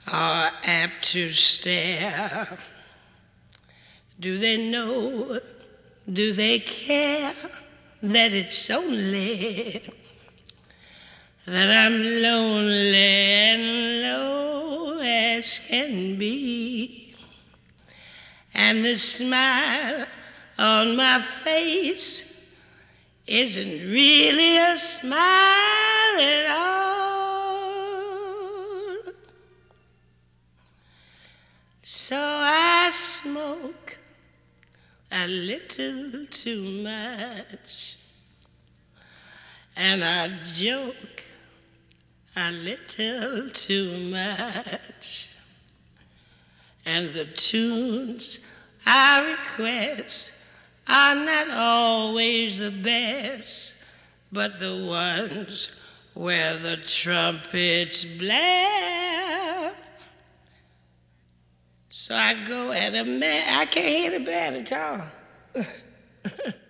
are apt to stare. Do they know, do they care that it's only that I'm lonely and low as can be, and the smile on my face isn't really a smile at all. So I smoke a little too much, and I joke a little too much, and the tunes I request are not always the best, but the ones where the trumpets blare. So I go at a man, I can't hit a band at all.